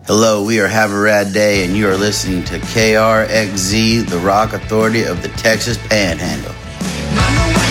Hello, we are Have a Rad Day, and you are listening to KRXZ, the rock authority of the Texas Panhandle.